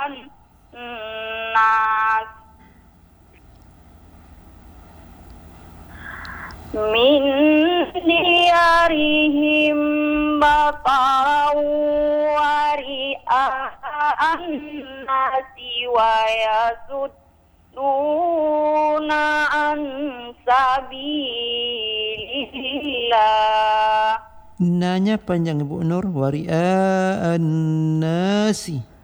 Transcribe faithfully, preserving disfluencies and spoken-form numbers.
الناس من ديارهم بطرا ورئاء الناس ويصدون عن سبيل الله. Nanya panjang Ibu Nur. Wari'an nasi.